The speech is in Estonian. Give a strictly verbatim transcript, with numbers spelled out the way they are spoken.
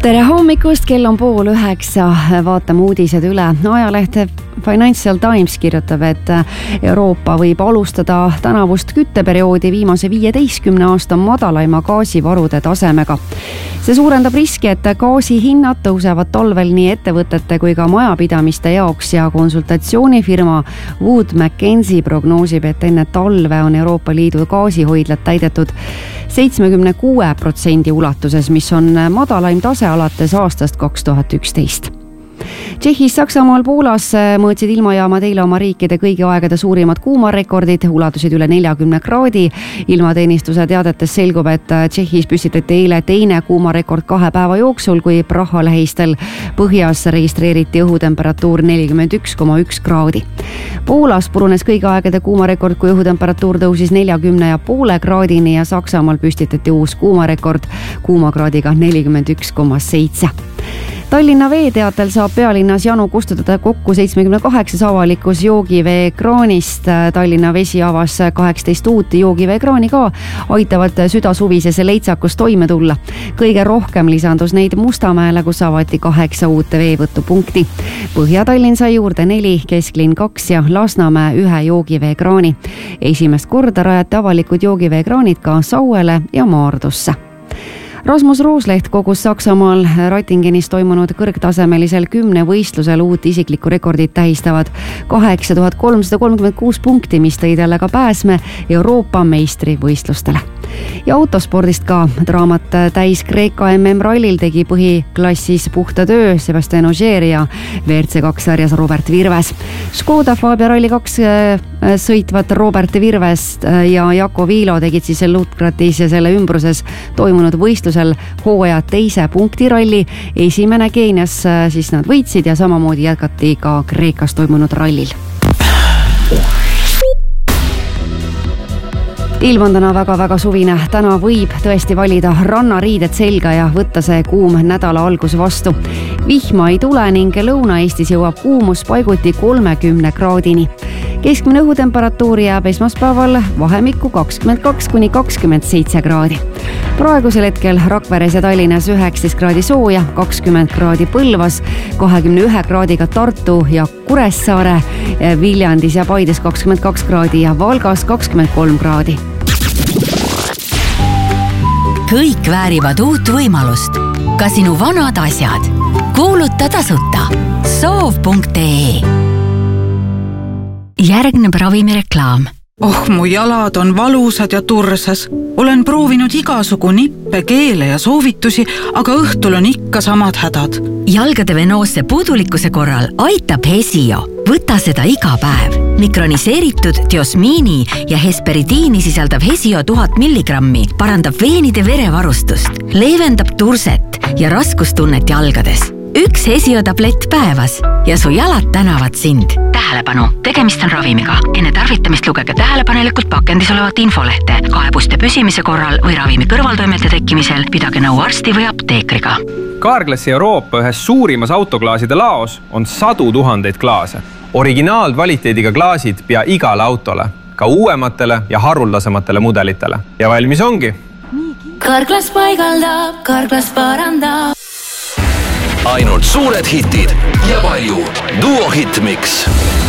tere hommikust, kell on pool üheksa, vaatame uudised üle. Ajaleht Financial Times kirjutab, et Euroopa võib alustada tänavust kütteperioodi viimase viieteistkümne aasta madalaima gaasivarude tasemega. See suurendab riski, et gaasi hinnad tõusevad talvel nii ettevõtete kui ka majapidamiste jaoks ja konsultatsioonifirma Wood Mackenzie prognoosib, et enne talve on Euroopa Liidu gaasihoidlad täidetud seitsmekümne kuue protsendi ulatuses, mis on madalaim tase alates aastast kaks tuhat üksteist. Tšehhis, Saksamaal, Poolas mõõtsid ilmajaamad eile oma riikide kõigi aegade suurimad kuumarekordid, ulatusid üle neljakümne kraadi. Ilmateenistuse teadetes selgub, et Tšehhis püstitati eile teine kuumarekord kahe päeva jooksul, kui Praha lähistel põhjas registreeriti õhutemperatuur nelikümmend üks koma üks kraadi. Poolas purunes kõigi aegade kuumarekord, kui õhutemperatuur tõusis neljakümne ja poole kraadini ja Saksamaal püstitati uus kuumarekord kuumakraadiga nelikümmend üks koma seitse. Tallinna Veeteatel saab pealinnas janu kustutada kokku seitsmekümne kaheksas avalikus joogiveekraanist. Tallinna Vesi avas kaheksateist uut joogiveekraani ka, aitavad südasuvises leitsakus toime tulla. Kõige rohkem lisandus neid Mustamäele, kus avati kaheksa uut veevõtupunkti. Põhja-Tallinn sai juurde neli, Kesklinn kaks ja Lasnamäe ühe joogiveekraani. Esimest korda rajati avalikud joogiveekraanid ka Sauele ja Maardusse. Rasmus Roosleht kogus Saksamaal Rattingenis toimunud kõrgtasemelisel kümne võistlusel uut isiklikku rekordit tähistavad kaheksa tuhat kolmsada kolmkümmend kuus punkti, mis tõi talle ka pääsme Euroopa meistrivõistlustele. Ja autospordist ka draamat täis Kreeka M M-rallil tegi põhiklassis puhta töö Sebastian Ogier ja V R C kaks sarjas Robert Virves. Škoda Fabia Rally kaks sõitvat Robert Virves ja Jako Viilo tegid siis Lutgratis ja selle ümbruses toimunud võistlusel hooaja teise punktiralli. Esimene Keenias siis nad võitsid ja samamoodi jätkati ka Kreekas toimunud rallil. Ilm on täna väga-väga suvine. Täna võib tõesti valida rannariided selga ja võtta see kuum nädala algus vastu. Vihma ei tule ning Lõuna-Eestis jõuab kuumus paiguti kolmekümne kraadini. Keskmine õhutemperatuur jääb esmaspäeval vahemikku kakskümmend kaks kuni kakskümmend seitse kraadi. Praegusel hetkel Rakveres ja Tallinnas üheksateist kraadi sooja, kakskümmend kraadi Põlvas, kahekümne ühe kraadiga Tartu ja Kuressaare, Viljandis ja Paides kakskümmend kaks kraadi ja Valgas kakskümmend kolm kraadi. Kõik väärivad uut võimalust. Ka sinu vanad asjad. Kuuluta tasuta. soov punkt ee. Järgneb ravimireklaam. Oh, mu jalad on valusad ja tursas. Olen proovinud igasugu nippe, keele ja soovitusi, aga õhtul on ikka samad hädad. Jalgade venoosse puudulikkuse korral aitab Hesio. Võta seda iga päev. Mikroniseeritud diosmiini ja hesperidiini sisaldav Hesio tuhat milligrammi parandab veenide verevarustust, leevendab turset ja raskustunnet jalgades. Üks Hesio tablett päevas ja su jalad tänavad sind. Tähelepanu, tegemist on ravimiga. Enne tarvitamist lugege tähelepanelikult pakendis olevat infolehte. Kaebuste püsimise korral või ravimi kõrvaltoimete tekkimisel pidage nõu arsti või apteekriga. Carglassi Euroopa ühes suurimas autoklaaside laos on sadu tuhandeid klaase. Originaalkvaliteediga klaasid pea igale autole, ka uuematele ja haruldasematele mudelitele. Ja valmis ongi. Carglass paigaldab, Carglass parandab. Ainult suured hitid ja palju Duo Hitmix.